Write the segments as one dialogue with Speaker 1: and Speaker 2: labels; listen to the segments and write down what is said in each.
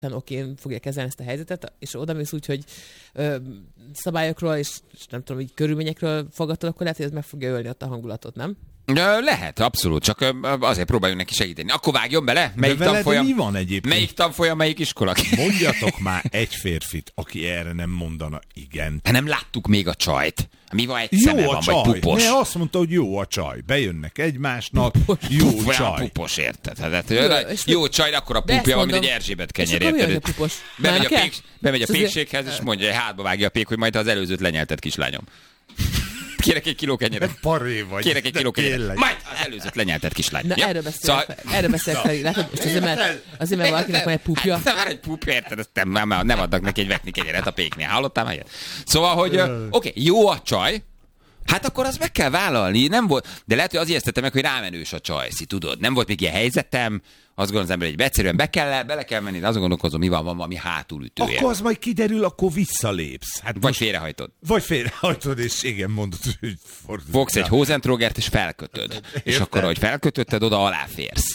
Speaker 1: okén fogja kezelni ezt a helyzetet, és oda mész úgy, hogy szabályokról és nem tudom, így körülményekről fogadtad, akkor lehet, hogy ez meg fogja ölni ott a hangulatot, nem?
Speaker 2: Lehet, abszolút, csak azért próbáljunk neki segíteni. Akkor vágjon bele?
Speaker 3: Melyik tanfolyam? Mi van egyébként?
Speaker 2: Melyik tanfolyam, melyik iskola?
Speaker 3: Mondjatok már egy férfit, aki erre nem mondana igen.
Speaker 2: Hát nem láttuk még a csajt. Mi van, egy szeme van, vagy pupos?
Speaker 3: Ne, azt mondta, hogy jó a csaj. Bejönnek egymásnak, jó csaj.
Speaker 2: Pupos, érted? Hát, jó csaj, akkor a pupja van, mint egy Erzsébet kenyer, érted? Bemegy a pékséghez, és mondja, hogy hátba vágja a pék, hogy majd az előzőt lenyelted, kislányom. Kérek egy kiló kenyeret.
Speaker 3: Paré vagy.
Speaker 2: Kérek egy kiló kenyeret. Majd az előzőt lenyelted, kislány.
Speaker 1: Na, erről beszélek fel. Látod, most azért, mert valakinek van egy pupja.
Speaker 2: Hát, már egy pupja, érted? Nem adnak neki egy vetni kenyeret a péknél. Hallottál már ilyet? Szóval, hogy oké, jó a csaj, hát akkor azt meg kell vállalni. Nem volt, de lehet, hogy az ijesztette meg, hogy rámenős a csajszi, tudod. Nem volt még ilyen helyzetem. Azt gondolom az ember, hogy egyszerűen bele kell menni, de azon gondolkozom, mi van valami hátulütője.
Speaker 3: Akkor az majd kiderül, akkor visszalépsz. Hát
Speaker 2: vagy félrehajtod.
Speaker 3: Vagy félrehajtod, és igen, mondod, hogy fordul.
Speaker 2: Fogsz egy hózentrógert, és felkötöd. És akkor, ahogy felkötötted, oda alá férsz.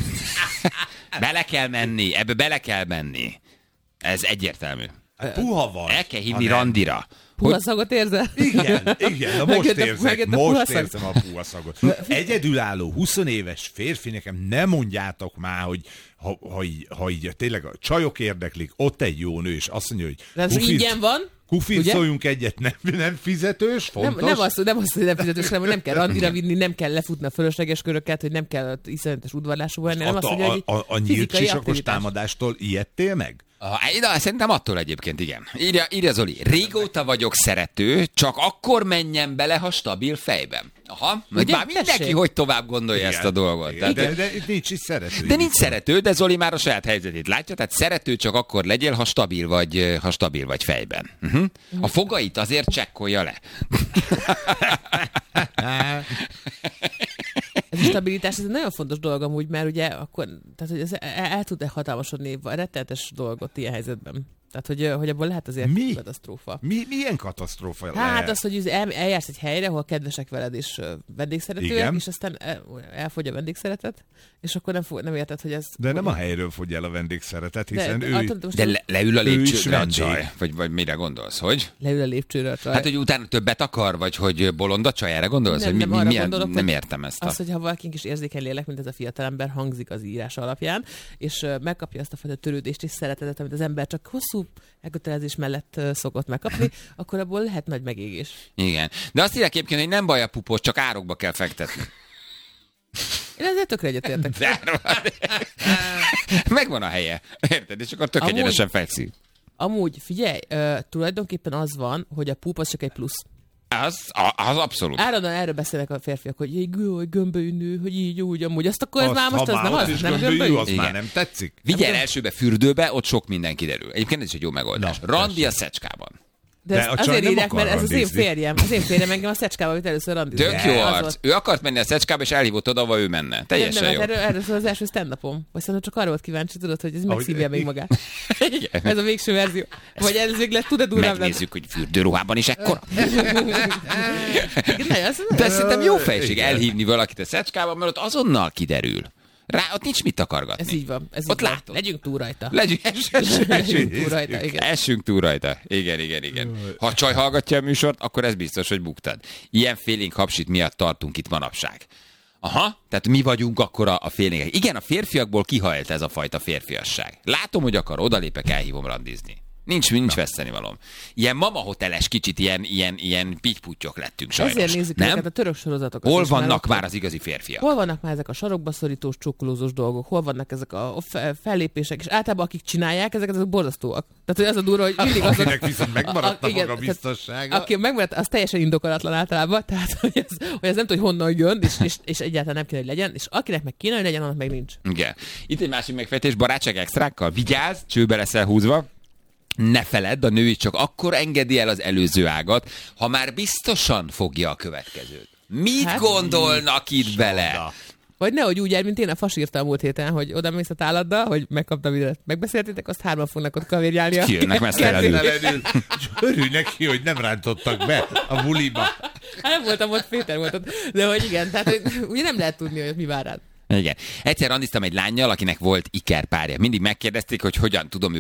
Speaker 2: Bele kell menni, ebbe bele kell menni. Ez egyértelmű.
Speaker 3: Puha van.
Speaker 2: El kell hívni randira.
Speaker 1: Puhaszagot érzel?
Speaker 3: Igen, na most érzem a puhaszagot. Egyedülálló 20 éves férfi, nekem nem mondjátok már, hogy ha így tényleg a csajok érdeklik, ott egy jó nő, és azt mondja, hogy...
Speaker 1: De ez ingyen van?
Speaker 3: Kufircoljunk egyet, nem fizetős, fontos?
Speaker 1: Nem azt, hogy nem fizetős, hanem hogy nem kell randira vinni, nem kell lefutni a fölösleges köröket, hogy nem kell iszonyatos udvarlású lenni, nem azt mondja, hogy
Speaker 3: a nyílt sisakos támadástól ijedtél meg?
Speaker 2: Szerintem attól egyébként igen. Írja Zoli, régóta vagyok szerető, csak akkor menjen bele, ha stabil fejben. Aha, ugye, már mindenki hogy tovább gondolja ezt a dolgot.
Speaker 3: Igen, de nincs is szerető.
Speaker 2: De nincs szerető, de Zoli már a saját helyzetét látja, tehát szerető csak akkor legyél, ha stabil vagy fejben. A fogait azért csekkolja le.
Speaker 1: Ez a stabilitás, ez egy nagyon fontos dolog amúgy, mert ugye akkor, tehát hogy ez el tud hatalmasodni rettenetes dolgot ilyen helyzetben. Tehát, hogy abból lehet azért katasztrófa.
Speaker 3: Milyen katasztrófa lehet?
Speaker 1: Hát az, hogy eljársz egy helyre, ahol kedvesek veled és vendégszeretőek, és aztán elfogy a vendégszeretet, és akkor nem érted, hogy ez...
Speaker 3: De nem a helyről fogy el a vendégszeretet, hiszen ő...
Speaker 2: De leül a lépcsőre a csaj? Vagy mire gondolsz, hogy?
Speaker 1: Leül a lépcsőre a csaj.
Speaker 2: Hát, hogy utána többet akar, vagy hogy bolond a csaj, erre gondolsz? Nem értem ezt.
Speaker 1: Az, hogy ha valakinek is érzékeny lélek, mint ez a fiatalember, hangzik az írás alapján, és megkapja azt a fajta törődést és szeretetet, amit az ember csak hosszú elkötelezés mellett szokott megkapni, akkor abból lehet nagy megégés.
Speaker 2: Igen. De azt írják egyébként, hogy nem baj a pupos, csak árokba kell fektetni.
Speaker 1: Én ezzel tökre egyetértek.
Speaker 2: Megvan a helye. Érted? És akkor tök egyenesen fekszik.
Speaker 1: Amúgy, figyelj, tulajdonképpen az van, hogy a pup az csak egy plusz.
Speaker 2: Az abszolút.
Speaker 1: Állandóan erről beszélnek a férfiak, hogy gömbölyű nő, hogy így, úgy, amúgy. Azt akkor ez már most az nem az, nem gömbölyű.
Speaker 3: Az már nem tetszik.
Speaker 2: Vigyel elsőbe fürdőbe, ott sok minden kiderül. Egyébként ez is egy jó megoldás. Randi a Szecskában.
Speaker 1: De azért írják, mert ez az én férjem. Az én férjem engem a Szecskába, amit először randizni.
Speaker 2: Tök jó arc. Ő akart menni a Szecskába, és elhívott oda, ahol ő menne. Teljesen jó.
Speaker 1: Erről szól az első stand-upom. Vagy szerintem csak arra volt kíváncsi, tudod, hogy ez megszívja még magát. Ez a végső verzió. Vagy ez még lesz, tud-e durvább lenni?
Speaker 2: Megnézzük, hogy fürdőruhában is ekkora. De szerintem jó fejség elhívni valakit a Szecskába, mert ott azonnal kiderül. Ott nincs mit takargatni.
Speaker 1: Ez így van.
Speaker 2: Ott látod.
Speaker 1: Legyünk túl rajta.
Speaker 2: Essünk túl rajta, igen. Essünk túl rajta. Igen. Ha a csaj hallgatja a műsort, akkor ez biztos, hogy buktad. Ilyen félénk hapsit miatt tartunk itt manapság. Aha, tehát mi vagyunk akkor a félénkek. Igen, a férfiakból kihajlt ez a fajta férfiasság. Látom, hogy akar, odalépek, elhívom randizni. Nincs vesztenivalóm. Ilyen mama hoteles kicsit, ilyen pitty-puttyok lettünk sajnos.
Speaker 1: Ezért nézzük ezeket a török sorozatokat.
Speaker 2: Hol vannak már az igazi férfiak?
Speaker 1: Hol vannak már ezek a sarokba szorítós, csókolózós dolgok? Hol vannak ezek a fellépések? És általában akik csinálják, ezek borzasztóak. Tehát, hogy az a durva, hogy mindig azok...
Speaker 3: Akinek viszont megmaradt a maga biztossága.
Speaker 1: Aki megmaradt, az teljesen indokolatlan általában. Tehát, hogy ez nem tud, hogy honnan jön, és egyáltalán nem kéne, hogy legyen. És akinek meg kéne, hogy legyen, annak meg nincs.
Speaker 2: Igen. Itt egy másik megfejtés, barátság extrákkal. Vigyázz, csőbe leszel húzva. Ne feledd, a nő csak akkor engedi el az előző ágat, ha már biztosan fogja a következőt. Mit gondolnak itt bele?
Speaker 1: Vagy nehogy úgy jár, mint én a fasírta a múlt héten, hogy oda mész a táladdal, hogy megkaptam videót. Megbeszéltétek, azt 3 fognak ott kavérjálni.
Speaker 2: Kijönnek messzelenül.
Speaker 3: Örülj neki, hogy nem rántottak be a buliba.
Speaker 1: Hát nem voltam ott, Péter volt ott. De hogy igen, tehát hogy ugye nem lehet tudni, hogy mi vár rád.
Speaker 2: Igen. Egyszer randiztam egy lánnyal, akinek volt ikerpárja. Mindig megkérdezték, hogy hogyan tudom